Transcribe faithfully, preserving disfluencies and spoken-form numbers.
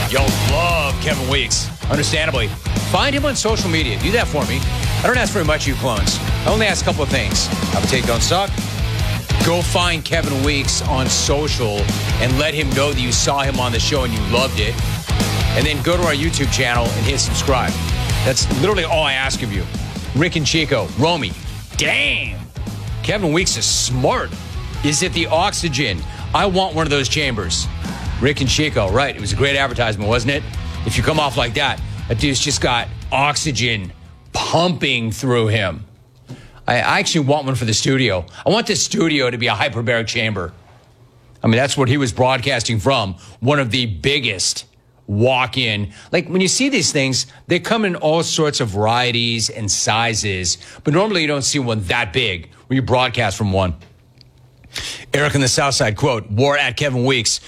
Y'all love Kevin Weeks, understandably. Find him on social media. Do that for me. I don't ask very much, you clones. I only ask a couple of things. Have a take, don't suck. Go find Kevin Weeks on social and let him know that you saw him on the show and you loved it. And then go to our YouTube channel and hit subscribe. That's literally all I ask of you. Rick and Chico, Romy, damn. Kevin Weeks is smart. Is it the oxygen? I want one of those chambers. Rick and Chico, right. It was a great advertisement, wasn't it? If you come off like that, that dude's just got oxygen pumping through him. I, I actually want one for the studio. I want this studio to be a hyperbaric chamber. I mean, that's what he was broadcasting from. One of the biggest walk-in. Like, when you see these things, they come in all sorts of varieties and sizes, but normally you don't see one that big when you broadcast from one. Eric on the South Side, quote, war at Kevin Weeks.